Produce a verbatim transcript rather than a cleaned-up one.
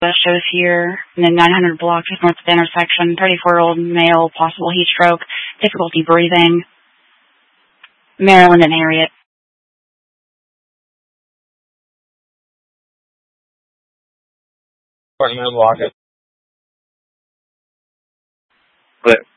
that shows here in the nine hundred block, just north of the intersection. thirty-four-year-old male, possible heat stroke, difficulty breathing. Maryland and Harriet. twenty minute block it. But